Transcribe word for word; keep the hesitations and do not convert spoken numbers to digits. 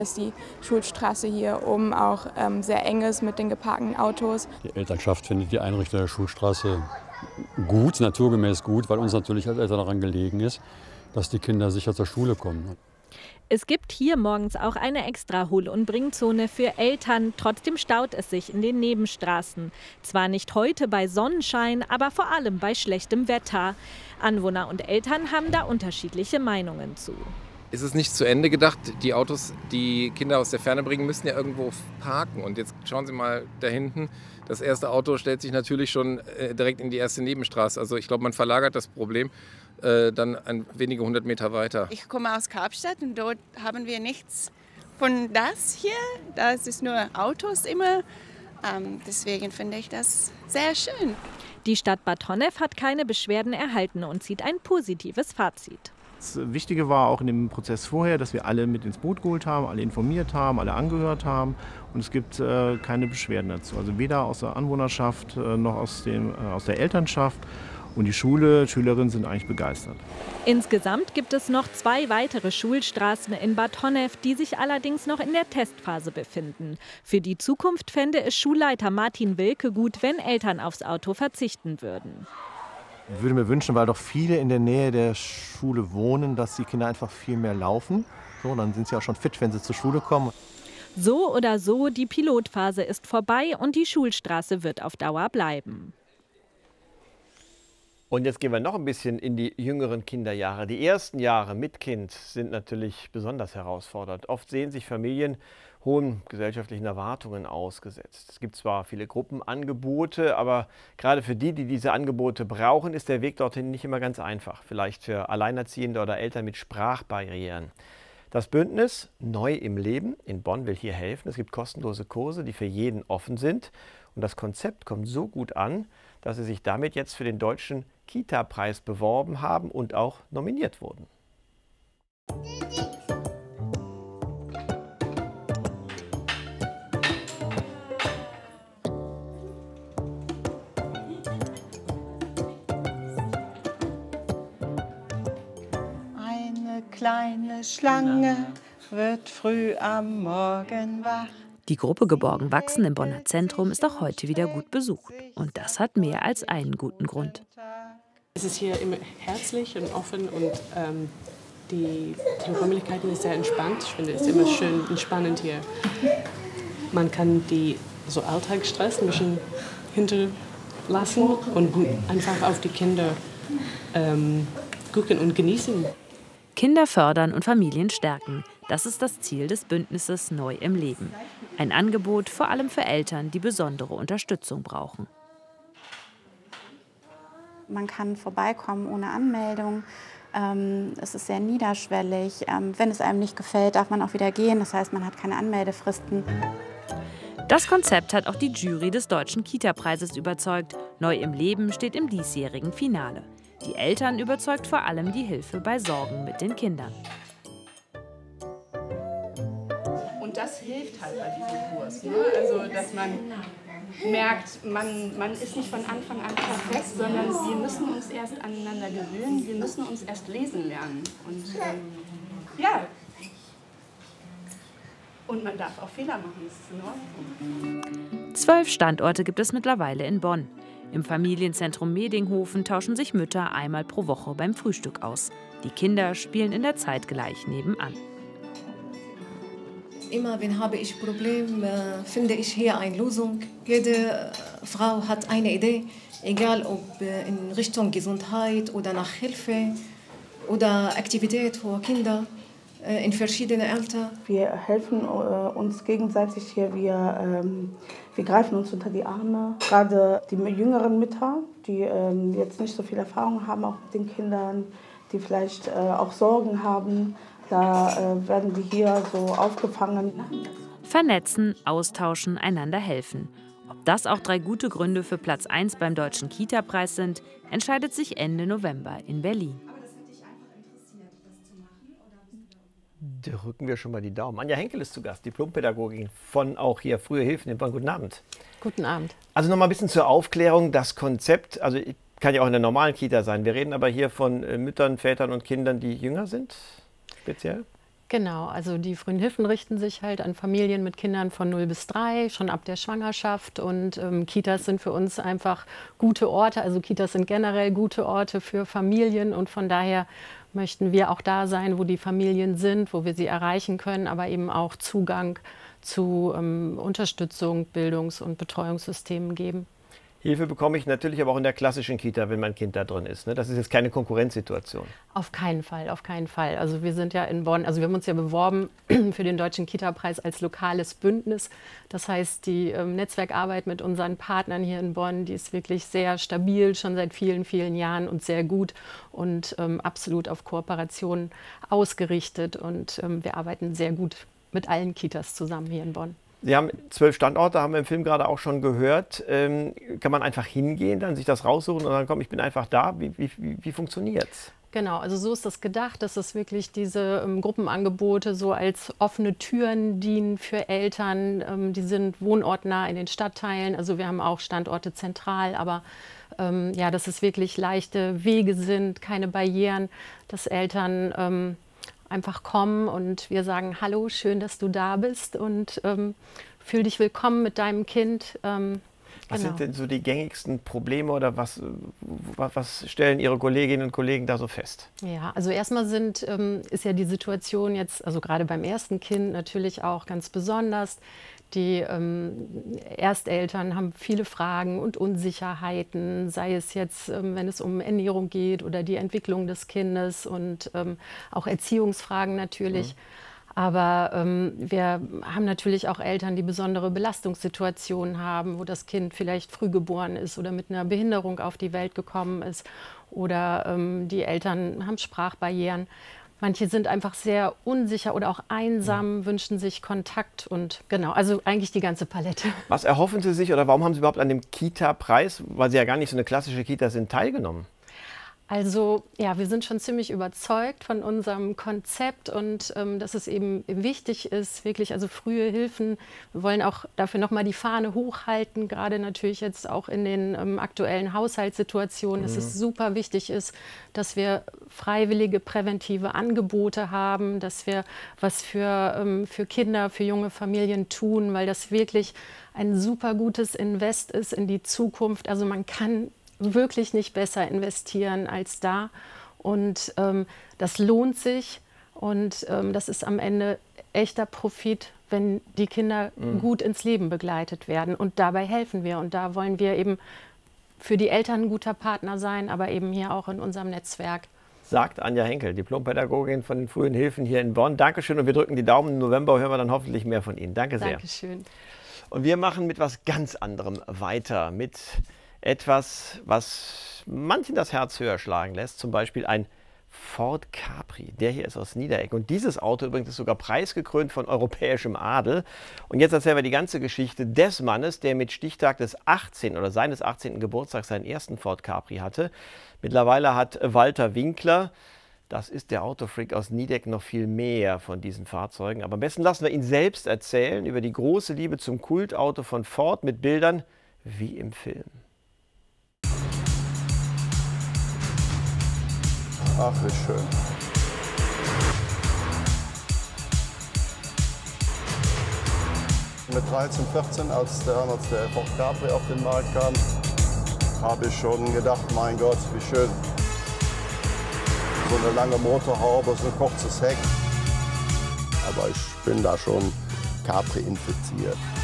Dass die Schulstraße hier oben auch ähm, sehr eng ist mit den geparkten Autos. Die Elternschaft findet die Einrichtung der Schulstraße gut, naturgemäß gut, weil uns natürlich als Eltern daran gelegen ist, dass die Kinder sicher zur Schule kommen. Es gibt hier morgens auch eine extra Hol- und Bringzone für Eltern. Trotzdem staut es sich in den Nebenstraßen. Zwar nicht heute bei Sonnenschein, aber vor allem bei schlechtem Wetter. Anwohner und Eltern haben da unterschiedliche Meinungen zu. Ist es nicht zu Ende gedacht? Die Autos, die Kinder aus der Ferne bringen, müssen ja irgendwo parken. Und jetzt schauen Sie mal da hinten. Das erste Auto stellt sich natürlich schon äh, direkt in die erste Nebenstraße. Also ich glaube, man verlagert das Problem äh, dann ein, wenige hundert Meter weiter. Ich komme aus Kapstadt und dort haben wir nichts von das hier. Da ist es nur Autos immer. Ähm, deswegen finde ich das sehr schön. Die Stadt Bad Honnef hat keine Beschwerden erhalten und zieht ein positives Fazit. Das Wichtige war auch in dem Prozess vorher, dass wir alle mit ins Boot geholt haben, alle informiert haben, alle angehört haben. Und es gibt äh, keine Beschwerden dazu. Also weder aus der Anwohnerschaft äh, noch aus, dem, äh, aus der Elternschaft. Und die Schule, Schülerinnen sind eigentlich begeistert. Insgesamt gibt es noch zwei weitere Schulstraßen in Bad Honnef, die sich allerdings noch in der Testphase befinden. Für die Zukunft fände es Schulleiter Martin Wilke gut, wenn Eltern aufs Auto verzichten würden. Ich würde mir wünschen, weil doch viele in der Nähe der Schule wohnen, dass die Kinder einfach viel mehr laufen. So, dann sind sie auch schon fit, wenn sie zur Schule kommen. So oder so, die Pilotphase ist vorbei und die Schulstraße wird auf Dauer bleiben. Und jetzt gehen wir noch ein bisschen in die jüngeren Kinderjahre. Die ersten Jahre mit Kind sind natürlich besonders herausfordernd. Oft sehen sich Familien hohen gesellschaftlichen Erwartungen ausgesetzt. Es gibt zwar viele Gruppenangebote, aber gerade für die, die diese Angebote brauchen, ist der Weg dorthin nicht immer ganz einfach. Vielleicht für Alleinerziehende oder Eltern mit Sprachbarrieren. Das Bündnis Neu im Leben in Bonn will hier helfen. Es gibt kostenlose Kurse, die für jeden offen sind. Und das Konzept kommt so gut an, dass sie sich damit jetzt für den Deutschen Kita-Preis beworben haben und auch nominiert wurden. Eine kleine Schlange wird früh am Morgen wach. Die Gruppe Geborgen Wachsen im Bonner Zentrum ist auch heute wieder gut besucht. Und das hat mehr als einen guten Grund. Es ist hier immer herzlich und offen und ähm, die, die Räumlichkeiten ist sehr entspannt. Ich finde es immer schön entspannend hier. Man kann die so Alltagsstress ein bisschen hinterlassen und einfach auf die Kinder ähm, gucken und genießen. Kinder fördern und Familien stärken. Das ist das Ziel des Bündnisses Neu im Leben. Ein Angebot vor allem für Eltern, die besondere Unterstützung brauchen. Man kann vorbeikommen ohne Anmeldung. Ähm, es ist sehr niederschwellig. Ähm, wenn es einem nicht gefällt, darf man auch wieder gehen. Das heißt, man hat keine Anmeldefristen. Das Konzept hat auch die Jury des Deutschen Kita-Preises überzeugt. Neu im Leben steht im diesjährigen Finale. Die Eltern überzeugt vor allem die Hilfe bei Sorgen mit den Kindern. Und das hilft halt bei diesem Kurs, ne? Also, dass man merkt, man, man ist nicht von Anfang an perfekt, sondern wir müssen uns erst aneinander gewöhnen, wir müssen uns erst lesen lernen. Und ähm, ja, und man darf auch Fehler machen, das ist in Ordnung. Zwölf Standorte gibt es mittlerweile in Bonn. Im Familienzentrum Medinghofen tauschen sich Mütter einmal pro Woche beim Frühstück aus. Die Kinder spielen in der Zeit gleich nebenan. Immer wenn habe ich Probleme, finde ich hier eine Lösung. Jede Frau hat eine Idee, egal ob in Richtung Gesundheit oder nach Hilfe oder Aktivität für Kinder in verschiedenen Altern. Wir helfen uns gegenseitig hier, wir, ähm, wir greifen uns unter die Arme. Gerade die jüngeren Mütter, die ähm, jetzt nicht so viel Erfahrung haben, auch mit den Kindern, die vielleicht äh, auch Sorgen haben. Da äh, werden die hier so aufgefangen. Vernetzen, austauschen, einander helfen. Ob das auch drei gute Gründe für Platz eins beim Deutschen Kita-Preis sind, entscheidet sich Ende November in Berlin. Drücken wir schon mal die Daumen. Anja Henkel ist zu Gast, Diplompädagogin von auch hier Frühe Hilfen in Bonn. Guten Abend. Guten Abend. Also noch mal ein bisschen zur Aufklärung. Das Konzept, also kann ja auch in der normalen Kita sein. Wir reden aber hier von Müttern, Vätern und Kindern, die jünger sind, speziell? Genau, also die frühen Hilfen richten sich halt an Familien mit Kindern von null bis drei, schon ab der Schwangerschaft. Und ähm, Kitas sind für uns einfach gute Orte. Also Kitas sind generell gute Orte für Familien. Und von daher möchten wir auch da sein, wo die Familien sind, wo wir sie erreichen können, aber eben auch Zugang zu ähm, Unterstützung, Bildungs- und Betreuungssystemen geben. Hilfe bekomme ich natürlich aber auch in der klassischen Kita, wenn mein Kind da drin ist. Ne? Das ist jetzt keine Konkurrenzsituation. Auf keinen Fall, auf keinen Fall. Also wir sind ja in Bonn, also wir haben uns ja beworben für den Deutschen Kita-Preis als lokales Bündnis. Das heißt, die ähm, Netzwerkarbeit mit unseren Partnern hier in Bonn, die ist wirklich sehr stabil, schon seit vielen, vielen Jahren und sehr gut und ähm, absolut auf Kooperation ausgerichtet. Und ähm, wir arbeiten sehr gut mit allen Kitas zusammen hier in Bonn. Sie haben zwölf Standorte, haben wir im Film gerade auch schon gehört. Ähm, kann man einfach hingehen, dann sich das raussuchen und dann komm, ich bin einfach da? Wie, wie, wie funktioniert's? Genau, also so ist das gedacht, dass es wirklich diese ähm, Gruppenangebote so als offene Türen dienen für Eltern. Ähm, die sind wohnortnah in den Stadtteilen, also wir haben auch Standorte zentral, aber ähm, ja, dass es wirklich leichte Wege sind, keine Barrieren, dass Eltern ähm, einfach kommen und wir sagen, hallo, schön, dass du da bist und ähm, fühl dich willkommen mit deinem Kind. Ähm, was genau. sind denn so die gängigsten Probleme oder was, was stellen Ihre Kolleginnen und Kollegen da so fest? Ja, also erstmal sind, ähm, ist ja die Situation jetzt, also gerade beim ersten Kind natürlich auch ganz besonders. Die ähm, Ersteltern haben viele Fragen und Unsicherheiten, sei es jetzt, ähm, wenn es um Ernährung geht oder die Entwicklung des Kindes und ähm, auch Erziehungsfragen natürlich. Mhm. Aber ähm, wir haben natürlich auch Eltern, die besondere Belastungssituationen haben, wo das Kind vielleicht früh geboren ist oder mit einer Behinderung auf die Welt gekommen ist. Oder ähm, die Eltern haben Sprachbarrieren. Manche sind einfach sehr unsicher oder auch einsam, ja. wünschen sich Kontakt und genau, also eigentlich die ganze Palette. Was erhoffen Sie sich oder warum haben Sie überhaupt an dem Kita-Preis, weil Sie ja gar nicht so eine klassische Kita sind, teilgenommen? Also ja, wir sind schon ziemlich überzeugt von unserem Konzept und ähm, dass es eben wichtig ist, wirklich also frühe Hilfen. Wir wollen auch dafür nochmal die Fahne hochhalten, gerade natürlich jetzt auch in den ähm, aktuellen Haushaltssituationen, mhm. dass es super wichtig ist, dass wir freiwillige präventive Angebote haben, dass wir was für, ähm, für Kinder, für junge Familien tun, weil das wirklich ein super gutes Invest ist in die Zukunft. Also man kann wirklich nicht besser investieren als da. Und ähm, das lohnt sich und ähm, das ist am Ende echter Profit, wenn die Kinder mhm. gut ins Leben begleitet werden. Und dabei helfen wir. Und da wollen wir eben für die Eltern ein guter Partner sein, aber eben hier auch in unserem Netzwerk. Sagt Anja Henkel, Diplompädagogin von den frühen Hilfen hier in Bonn. Dankeschön und wir drücken die Daumen. Im November hören wir dann hoffentlich mehr von Ihnen. Danke sehr. Dankeschön. Und wir machen mit was ganz anderem weiter. Mit etwas, was manchen das Herz höher schlagen lässt, zum Beispiel ein Ford Capri. Der hier ist aus Niederegg. Und dieses Auto übrigens ist sogar preisgekrönt von europäischem Adel. Und jetzt erzählen wir die ganze Geschichte des Mannes, der mit Stichtag des achtzehnten oder seines achtzehnten Geburtstags seinen ersten Ford Capri hatte. Mittlerweile hat Walter Winkler, das ist der Autofreak aus Niederegg, noch viel mehr von diesen Fahrzeugen. Aber am besten lassen wir ihn selbst erzählen über die große Liebe zum Kultauto von Ford mit Bildern wie im Film. Ach, wie schön. Mit dreizehn, vierzehn, als der, als der Ford Capri auf den Markt kam, habe ich schon gedacht, mein Gott, wie schön. So eine lange Motorhaube, so ein kurzes Heck. Aber ich bin da schon Capri infiziert.